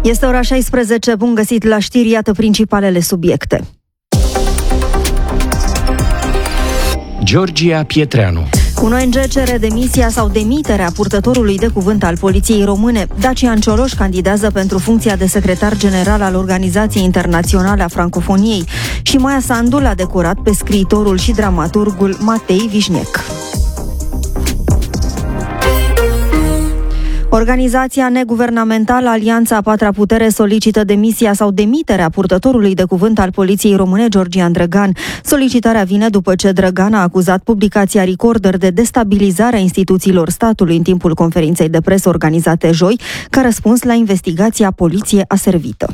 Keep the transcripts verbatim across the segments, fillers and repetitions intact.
Este ora șaisprezece, bun găsit la știri, iată principalele subiecte. Georgia Pietreanu. Un O N G cere demisia sau demiterea purtătorului de cuvânt al Poliției Române. Dacian Cioloș candidează pentru funcția de secretar general al Organizației Internaționale a Francofoniei și Maia Sandu l-a decorat pe scriitorul și dramaturgul Matei Vișnec. Organizația neguvernamentală Alianța a Patra Putere solicită demisia sau demiterea purtătorului de cuvânt al Poliției Române, Georgian Drăgan. Solicitarea vine după ce Drăgan a acuzat publicația Recorder de destabilizarea instituțiilor statului în timpul conferinței de presă organizate joi, ca răspuns la investigația Poliție Aservită.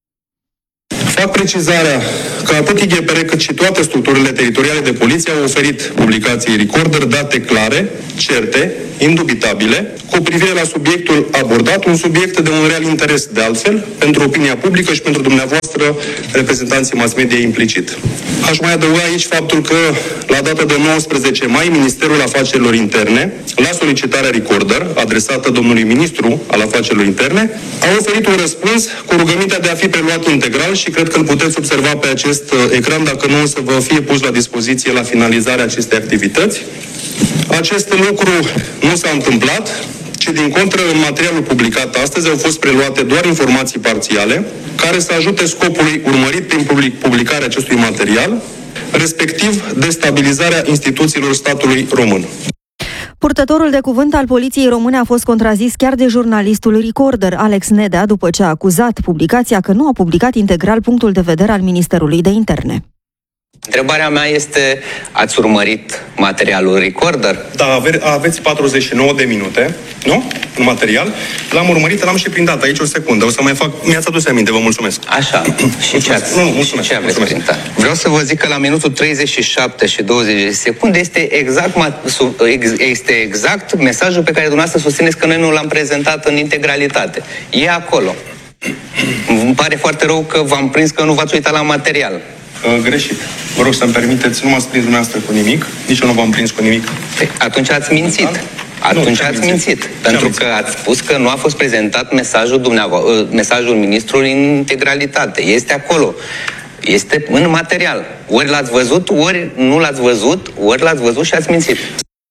Fac precizarea că atât I G P R cât și toate structurile teritoriale de poliție au oferit publicației Recorder date clare, certe, indubitabile, cu privire la subiectul abordat, un subiect de un real interes de altfel, pentru opinia publică și pentru dumneavoastră, reprezentanții mass media implicit. Aș mai adăuga aici faptul că, la data de nouăsprezece mai, Ministerul Afacerilor Interne, la solicitarea Recorder, adresată domnului Ministru al Afacerilor Interne, a oferit un răspuns cu rugămintea de a fi preluat integral și cred că îl puteți observa pe acest ecran, dacă nu o să vă fie pus la dispoziție la finalizarea acestei activități. Acest lucru nu s-a întâmplat, ci din contră, în materialul publicat astăzi au fost preluate doar informații parțiale, care să ajute scopului urmărit prin publicarea acestui material, respectiv destabilizarea instituțiilor statului român. Purtătorul de cuvânt al Poliției Române a fost contrazis chiar de jurnalistul Recorder, Alex Nedea, după ce a acuzat publicația că nu a publicat integral punctul de vedere al Ministerului de Interne. Întrebarea mea este, ați urmărit materialul Recorder? Da, ave- aveți patruzeci și nouă de minute, nu? În material. L-am urmărit, l-am și printat aici o secundă. O să mai fac... Mi-ați adus aminte, vă mulțumesc. Așa. Și ce ați, nu, nu, mulțumesc, și ce aveți mulțumesc. printat? Vreau să vă zic că la minutul treizeci și șapte și douăzeci de secunde este exact, este exact mesajul pe care dumneavoastră susțineți că noi nu l-am prezentat în integralitate. E acolo. Îmi pare foarte rău că v-am prins că nu v-ați uitat la material. Uh, greșit. Vă rog să-mi permiteți, nu m-ați prins dumneavoastră cu nimic, nici eu nu v-am prins cu nimic. Atunci ați mințit. Atunci nu, ați mințit. mințit. Pentru mințit? Că ați spus că nu a fost prezentat mesajul dumneavoastră, mesajul ministrului în integralitate. Este acolo. Este în material. Ori l-ați văzut, ori nu l-ați văzut, ori l-ați văzut și ați mințit.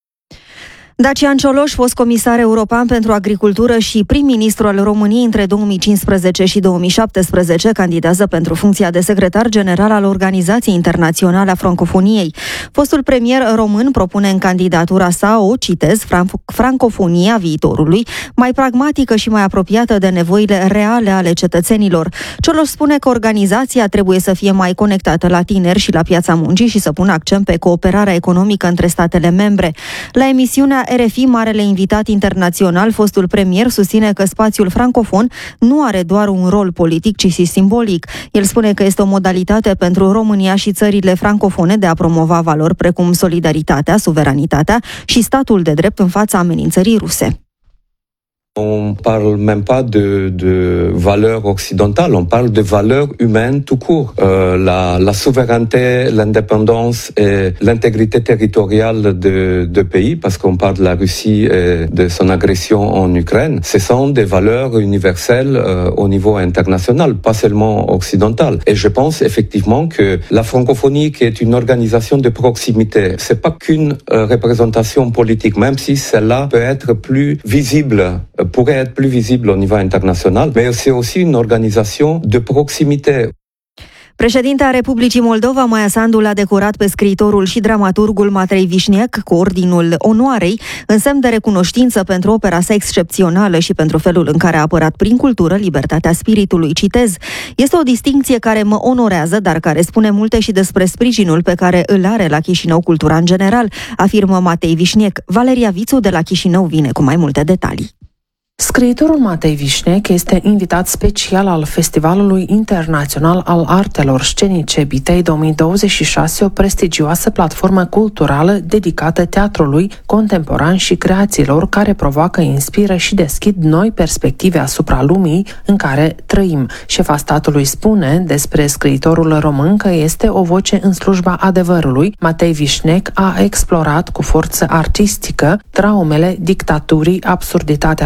Dacian Cioloș, fost comisar european pentru agricultură și prim-ministru al României între două mii cincisprezece și două mii șaptesprezece, candidează pentru funcția de secretar general al Organizației Internaționale a Francofoniei. Fostul premier român propune în candidatura sa o, citez, francofonia viitorului, mai pragmatică și mai apropiată de nevoile reale ale cetățenilor. Cioloș spune că organizația trebuie să fie mai conectată la tineri și la piața muncii și să pună accent pe cooperarea economică între statele membre. La emisiunea R F I, marele invitat internațional, fostul premier susține că spațiul francofon nu are doar un rol politic, ci și simbolic. El spune că este o modalitate pentru România și țările francofone de a promova valori precum solidaritatea, suveranitatea și statul de drept în fața amenințării ruse. On parle même pas de, de valeurs occidentales, on parle de valeurs humaines tout court. Euh, la, la souveraineté, l'indépendance et l'intégrité territoriale de, de pays, parce qu'on parle de la Russie et de son agression en Ukraine, ce sont des valeurs universelles euh, au niveau international, pas seulement occidental. Et je pense effectivement que la francophonie, qui est une organisation de proximité, c'est pas qu'une euh, représentation politique, même si celle-là peut être plus visible, pourrait être plus visible au niveau international, mais c'est aussi une organisation de proximité. Președintea Republicii Moldova, Maia Sandu, l-a decorat pe scriitorul și dramaturgul Matei Vișnec cu Ordinul Onoarei, în semn de recunoștință pentru opera sa excepțională și pentru felul în care a apărat prin cultură libertatea spiritului. Citez: este o distincție care mă onorează, dar care spune multe și despre sprijinul pe care îl are la Chișinău cultura în general, afirmă Matei Vișnec. Valeria Vițu de la Chișinău vine cu mai multe detalii. Scriitorul Matei Vișnec este invitat special al Festivalului Internațional al Artelor Scenice Bitej două mii douăzeci și șase, o prestigioasă platformă culturală dedicată teatrului contemporan și creațiilor care provoacă, inspiră și deschid noi perspective asupra lumii în care trăim. Șefa statului spune despre scriitorul român că este o voce în slujba adevărului. Matei Vișnec a explorat cu forță artistică traumele dictaturii, absurditatea războiului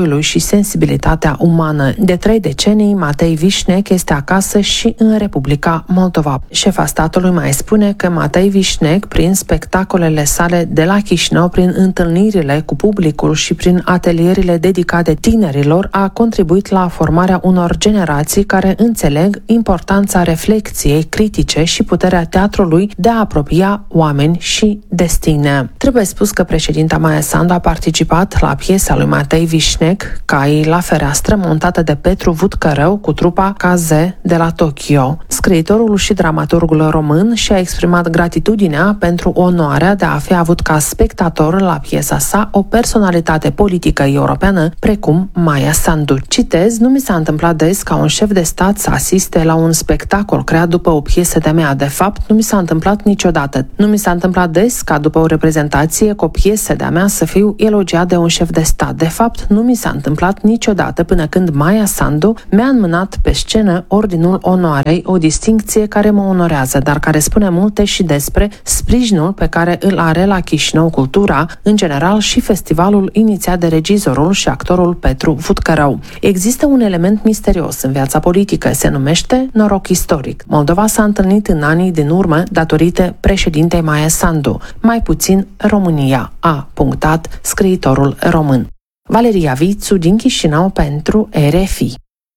războiului și sensibilitatea umană. De trei decenii, Matei Vișnec este acasă și în Republica Moldova. Șefa statului mai spune că Matei Vișnec, prin spectacolele sale de la Chișinău, prin întâlnirile cu publicul și prin atelierile dedicate tinerilor, a contribuit la formarea unor generații care înțeleg importanța reflexiei critice și puterea teatrului de a apropia oameni și destine. Trebuie spus că președinta Maia Sandu a participat la piesa lui Matei Vișnec, Caii la fereastră, montată de Petru Vutcărău cu trupa K Z de la Tokyo. Scriitorul și dramaturgul român și-a exprimat gratitudinea pentru onoarea de a fi avut ca spectator la piesa sa o personalitate politică europeană precum Maia Sandu. Citez, nu mi s-a întâmplat des ca un șef de stat să asiste la un spectacol creat după o piesă de mea. De fapt, nu mi s-a întâmplat niciodată. Nu mi s-a întâmplat des ca după o reprezentație cu o piesă de-a mea să fiu elogiat de un șef de stat. De fapt, nu mi s-a întâmplat niciodată până când Maia Sandu mi-a înmânat pe scenă Ordinul Onoarei, o distincție care mă onorează, dar care spune multe și despre sprijinul pe care îl are la Chișinău Cultura, în general și festivalul inițiat de regizorul și actorul Petru Vutcărău. Există un element misterios în viața politică, se numește noroc istoric. Moldova s-a întâlnit în anii din urmă datorită președintei Maia Sandu, mai puțin România, a punctat scriitorul român. Valeria Vițu din Chișinău pentru R F I.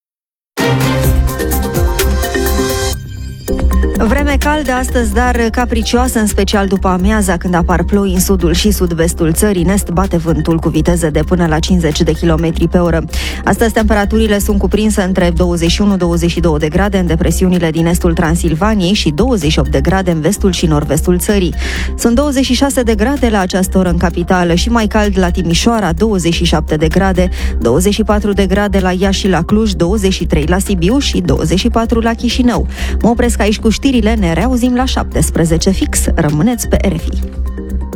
Vreme caldă astăzi, dar capricioasă, în special după amiaza, când apar ploi în sudul și sud-vestul țării. În est bate vântul cu viteză de până la cincizeci de kilometri pe oră. Astăzi temperaturile sunt cuprinse între douăzeci și unu - douăzeci și două de grade în depresiunile din estul Transilvaniei și douăzeci și opt de grade în vestul și nord-vestul țării. Sunt douăzeci și șase de grade la această oră în capitală și mai cald la Timișoara, douăzeci și șapte de grade, douăzeci și patru de grade la Iași și la Cluj, douăzeci și trei la Sibiu și douăzeci și patru la Chișinău. Mă opresc aici cu știrile, ne reauzim la șaptesprezece fix. Rămâneți pe R F I.